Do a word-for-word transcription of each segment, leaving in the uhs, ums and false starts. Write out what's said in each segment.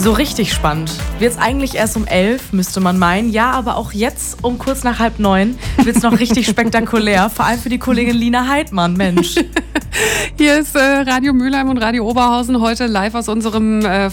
So richtig spannend. Wird's eigentlich erst um elf, müsste man meinen. Ja, aber auch jetzt um kurz nach halb neun wird's noch richtig spektakulär. Vor allem für die Kollegin Lina Heidmann, Mensch. Hier ist äh, Radio Mülheim und Radio Oberhausen heute live aus unserem äh,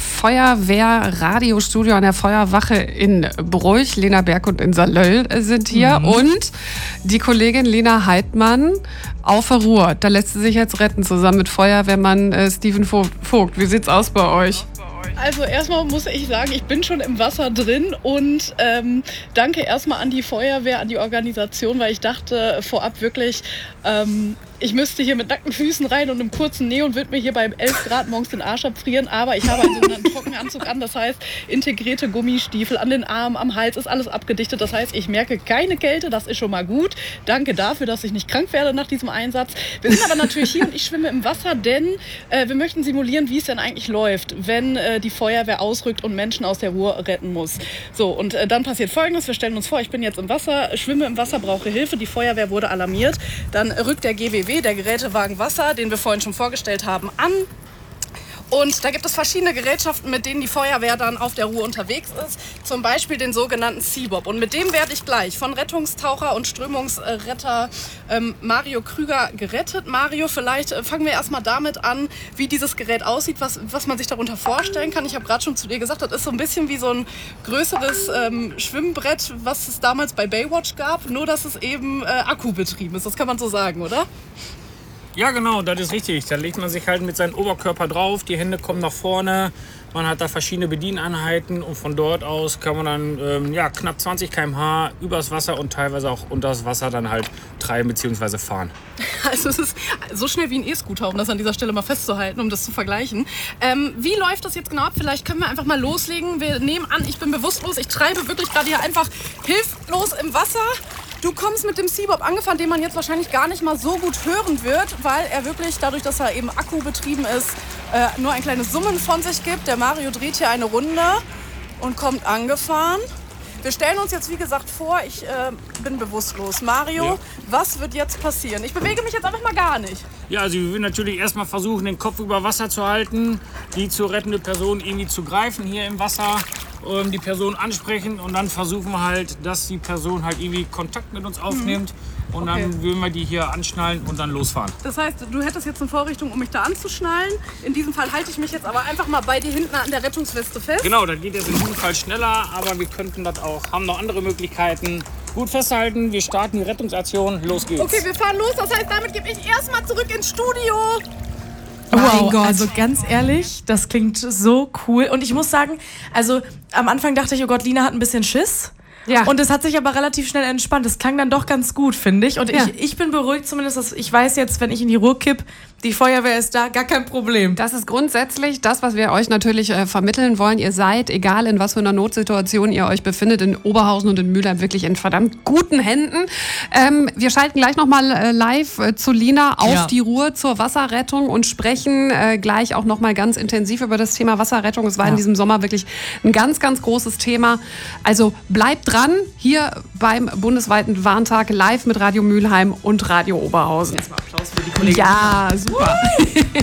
Feuerwehr-Radiostudio an der Feuerwache in Bruch. Lena Berg und Insa Löll sind hier mhm. und die Kollegin Lina Heidmann auf der Ruhr. Da lässt sie sich jetzt retten, zusammen mit Feuerwehrmann äh, Steven Vogt. Wie sieht's aus bei euch? Also erstmal muss ich sagen, ich bin schon im Wasser drin und ähm, danke erstmal an die Feuerwehr, an die Organisation, weil ich dachte vorab wirklich, ähm, ich müsste hier mit nackten Füßen rein und im kurzen Näh und würde mir hier bei elf Grad morgens den Arsch abfrieren, aber ich habe einen sogenannten Trockenanzug an, das heißt integrierte Gummistiefel an den Armen, am Hals ist alles abgedichtet, das heißt ich merke keine Kälte, das ist schon mal gut. Danke dafür, dass ich nicht krank werde nach diesem Einsatz. Wir sind aber natürlich hier und ich schwimme im Wasser, denn äh, wir möchten simulieren, wie es denn eigentlich läuft, wenn äh, die Feuerwehr ausrückt und Menschen aus der Ruhr retten muss. So, und äh, dann passiert Folgendes, wir stellen uns vor, ich bin jetzt im Wasser, schwimme im Wasser, brauche Hilfe, die Feuerwehr wurde alarmiert, dann rückt der G W W, der Gerätewagen Wasser, den wir vorhin schon vorgestellt haben, an. Und da gibt es verschiedene Gerätschaften, mit denen die Feuerwehr dann auf der Ruhr unterwegs ist. Zum Beispiel den sogenannten Seabob. Und mit dem werde ich gleich von Rettungstaucher und Strömungsretter ähm, Mario Krüger gerettet. Mario, vielleicht äh, fangen wir erstmal damit an, wie dieses Gerät aussieht, was, was man sich darunter vorstellen kann. Ich habe gerade schon zu dir gesagt, das ist so ein bisschen wie so ein größeres ähm, Schwimmbrett, was es damals bei Baywatch gab. Nur, dass es eben äh, akkubetrieben ist. Das kann man so sagen, oder? Ja, genau, das ist richtig. Da legt man sich halt mit seinem Oberkörper drauf, die Hände kommen nach vorne, man hat da verschiedene Bedieneinheiten und von dort aus kann man dann ähm, ja, knapp zwanzig Kilometer pro Stunde übers Wasser und teilweise auch unter das Wasser dann halt treiben bzw. fahren. Also es ist so schnell wie ein E-Scooter, um das an dieser Stelle mal festzuhalten, um das zu vergleichen. Ähm, wie läuft das jetzt genau ab? Vielleicht können wir einfach mal loslegen. Wir nehmen an, ich bin bewusstlos, ich treibe wirklich gerade hier einfach hilflos im Wasser. Du kommst mit dem Seabob angefahren, den man jetzt wahrscheinlich gar nicht mal so gut hören wird, weil er wirklich, dadurch, dass er eben akkubetrieben ist, äh, nur ein kleines Summen von sich gibt. Der Mario dreht hier eine Runde und kommt angefahren. Wir stellen uns jetzt, wie gesagt, vor, ich äh, bin bewusstlos. Mario, ja. Was wird jetzt passieren? Ich bewege mich jetzt einfach mal gar nicht. Ja, also wir will natürlich erstmal versuchen, den Kopf über Wasser zu halten, die zu rettende Person irgendwie zu greifen hier im Wasser. Die Person ansprechen und dann versuchen wir halt, dass die Person halt irgendwie Kontakt mit uns aufnimmt mhm. und okay. Dann würden wir die hier anschnallen und dann losfahren. Das heißt, du hättest jetzt eine Vorrichtung, um mich da anzuschnallen. In diesem Fall halte ich mich jetzt aber einfach mal bei dir hinten an der Rettungsweste fest. Genau, dann geht es in diesem Fall schneller, aber wir könnten das auch, haben noch andere Möglichkeiten. Gut festhalten, wir starten die Rettungsaktion, los geht's. Okay, wir fahren los, das heißt, damit gebe ich erstmal zurück ins Studio. Wow, Gott. Also ganz ehrlich, das klingt so cool. Und ich muss sagen, also am Anfang dachte ich, oh Gott, Lina hat ein bisschen Schiss. Ja. Und es hat sich aber relativ schnell entspannt. Es klang dann doch ganz gut, finde ich. Und ja. ich, ich bin beruhigt zumindest, dass ich weiß jetzt, wenn ich in die Ruhr kipp, die Feuerwehr ist da, gar kein Problem. Das ist grundsätzlich das, was wir euch natürlich äh, vermitteln wollen. Ihr seid, egal in was für einer Notsituation ihr euch befindet, in Oberhausen und in Mülheim wirklich in verdammt guten Händen. Ähm, wir schalten gleich nochmal äh, live äh, zu Lina auf ja. die Ruhr zur Wasserrettung und sprechen äh, gleich auch nochmal ganz intensiv über das Thema Wasserrettung. Es war ja. in diesem Sommer wirklich ein ganz, ganz großes Thema. Also bleibt dran, hier beim bundesweiten Warntag live mit Radio Mülheim und Radio Oberhausen. Erstmal Applaus für die Kollegen. Ja, super.